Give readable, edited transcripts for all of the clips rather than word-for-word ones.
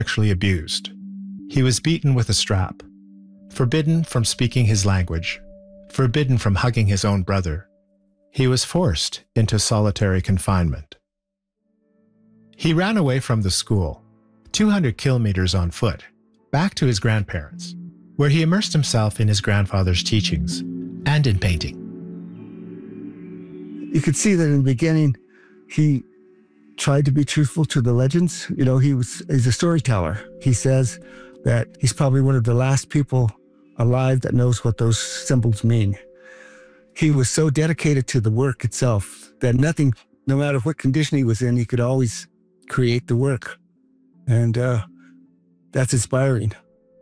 sexually abused. He was beaten with a strap, forbidden from speaking his language, forbidden from hugging his own brother. He was forced into solitary confinement. He ran away from the school, 200 kilometers on foot, back to his grandparents, where he immersed himself in his grandfather's teachings and in painting. You could see that in the beginning, he tried to be truthful to the legends. You know, he's a storyteller. He says that he's probably one of the last people alive that knows what those symbols mean. He was so dedicated to the work itself that nothing, no matter what condition he was in, he could always create the work. And that's inspiring.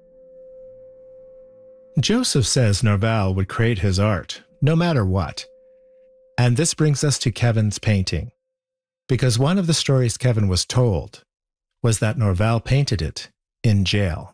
Joseph says Norval would create his art, no matter what. And this brings us to Kevin's painting, because one of the stories Kevin was told was that Norval painted it in jail.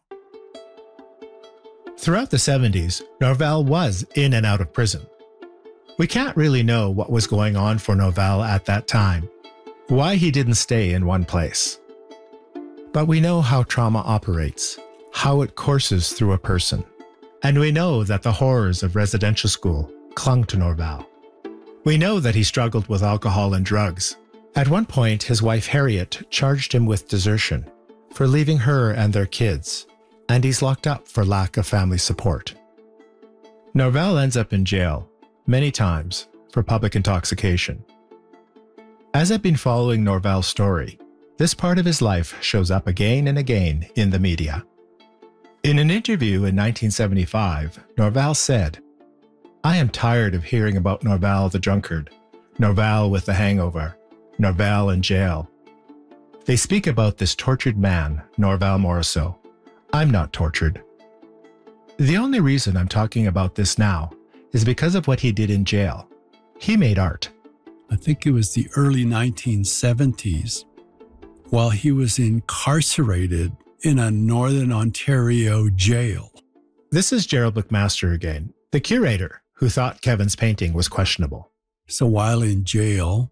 Throughout the 70s, Norval was in and out of prison. We can't really know what was going on for Norval at that time, why he didn't stay in one place. But we know how trauma operates, how it courses through a person. And we know that the horrors of residential school clung to Norval. We know that he struggled with alcohol and drugs. At one point, his wife Harriet charged him with desertion for leaving her and their kids, and he's locked up for lack of family support. Norval ends up in jail many times for public intoxication. As I've been following Norval's story, this part of his life shows up again and again in the media. In an interview in 1975, Norval said, "I am tired of hearing about Norval the drunkard, Norval with the hangover, Norval in jail. They speak about this tortured man, Norval Morrisseau. I'm not tortured. The only reason I'm talking about this now is because of what he did in jail. He made art." I think it was the early 1970s, while he was incarcerated in a Northern Ontario jail. This is Gerald McMaster again, the curator who thought Kevin's painting was questionable. So while in jail,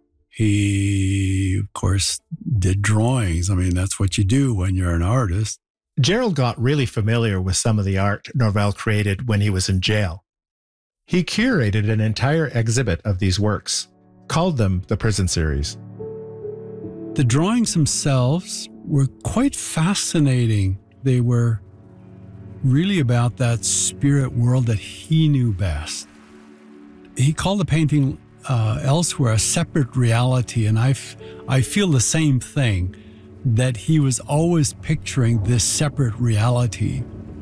he, of course, did drawings. I mean, that's what you do when you're an artist. Gerald got really familiar with some of the art Norval created when he was in jail. He curated an entire exhibit of these works, called them the Prison Series. The drawings themselves were quite fascinating. They were really about that spirit world that he knew best. He called the painting elsewhere a separate reality, and I feel the same thing, that he was always picturing this separate reality,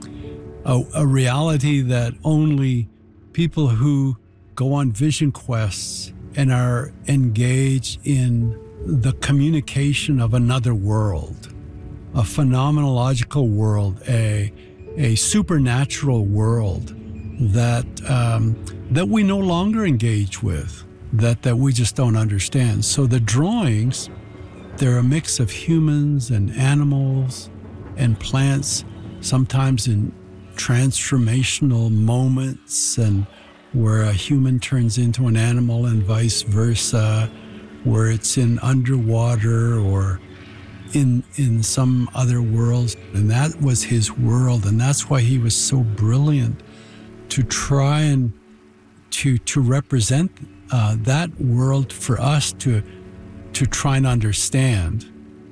a reality that only people who go on vision quests and are engaged in the communication of another world, a phenomenological world, a supernatural world that we no longer engage with, that we just don't understand. So the drawings, they're a mix of humans and animals and plants, sometimes in transformational moments, and where a human turns into an animal and vice versa, where it's in underwater or in some other worlds. And that was his world, and that's why he was so brilliant to try and to represent that world for us to try and understand.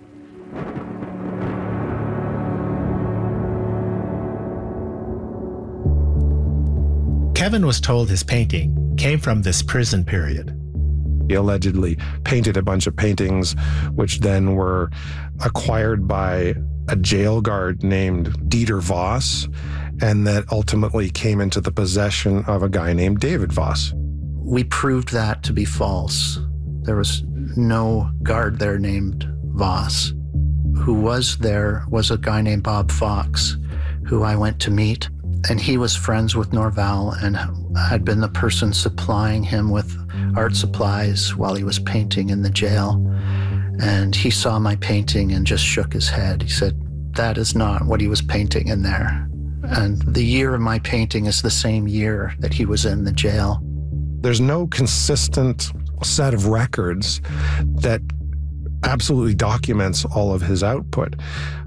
Kevin was told his painting came from this prison period. He allegedly painted a bunch of paintings, which then were acquired by a jail guard named Dieter Voss, and that ultimately came into the possession of a guy named David Voss. We proved that to be false. There was no guard there named Voss. Who was there was a guy named Bob Fox, who I went to meet. And he was friends with Norval and had been the person supplying him with art supplies while he was painting in the jail. And he saw my painting and just shook his head. He said, "That is not what he was painting in there." And the year of my painting is the same year that he was in the jail. There's no consistent set of records that absolutely documents all of his output.